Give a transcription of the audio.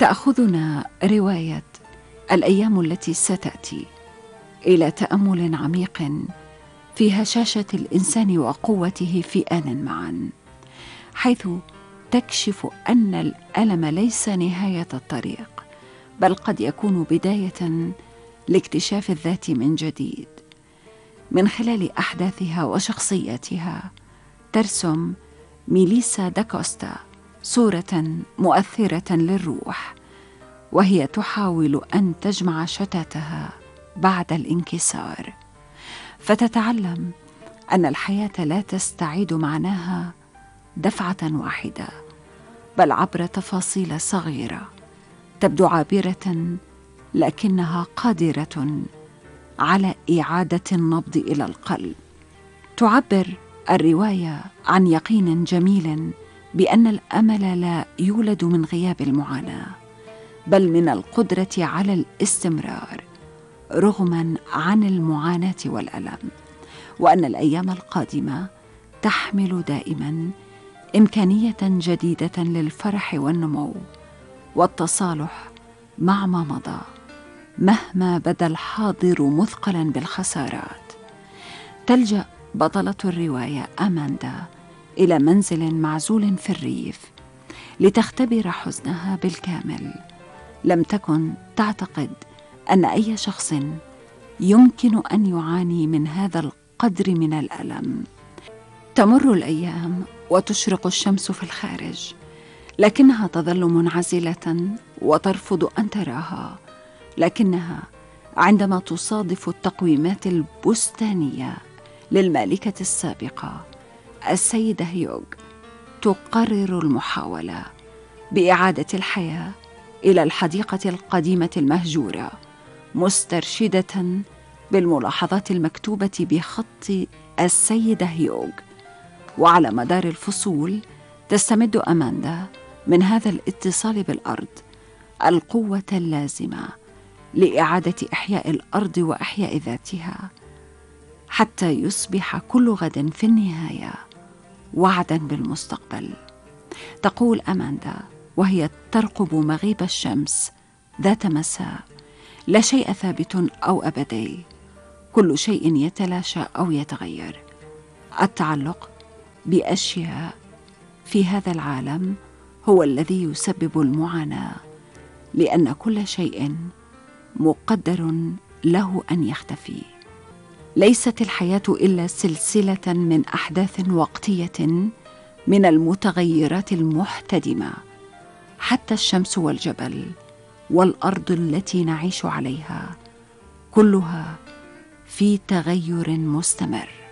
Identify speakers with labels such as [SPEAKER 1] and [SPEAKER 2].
[SPEAKER 1] تأخذنا رواية الأيام التي ستأتي إلى تأمل عميق في هشاشة الإنسان وقوته في آن معا، حيث تكشف أن الألم ليس نهاية الطريق، بل قد يكون بداية لاكتشاف الذات من جديد. من خلال أحداثها وشخصياتها ترسم ميليسا داكوستا صورة مؤثرة للروح، وهي تحاول أن تجمع شتاتها بعد الانكسار، فتتعلم أن الحياة لا تستعيد معناها دفعة واحدة، بل عبر تفاصيل صغيرة تبدو عابرة لكنها قادرة على إعادة النبض إلى القلب. تعبر الرواية عن يقين جميل بأن الأمل لا يولد من غياب المعاناة، بل من القدرة على الاستمرار رغما عن المعاناة والألم، وأن الأيام القادمة تحمل دائما إمكانية جديدة للفرح والنمو والتصالح مع ما مضى، مهما بدا الحاضر مثقلا بالخسارات. تلجأ بطلة الرواية أماندا إلى منزل معزول في الريف لتختبر حزنها بالكامل. لم تكن تعتقد أن أي شخص يمكن أن يعاني من هذا القدر من الألم. تمر الأيام وتشرق الشمس في الخارج، لكنها تظل منعزلة وترفض أن تراها. لكنها عندما تصادف التقويمات البستانية للمالكة السابقة السيدة هيوغ، تقرر المحاولة بإعادة الحياة إلى الحديقة القديمة المهجورة، مسترشدة بالملاحظات المكتوبة بخط السيدة هيوغ. وعلى مدار الفصول تستمد أماندا من هذا الاتصال بالأرض القوة اللازمة لإعادة إحياء الأرض وإحياء ذاتها، حتى يصبح كل غد في النهاية وعدا بالمستقبل. تقول أماندا وهي ترقب مغيب الشمس ذات مساء: لا شيء ثابت أو أبدي، كل شيء يتلاشى أو يتغير. التعلق بأشياء في هذا العالم هو الذي يسبب المعاناة، لأن كل شيء مقدر له أن يختفي. ليست الحياة إلا سلسلة من أحداث وقتية من المتغيرات المحتدمة. حتى الشمس والجبل والأرض التي نعيش عليها كلها في تغير مستمر.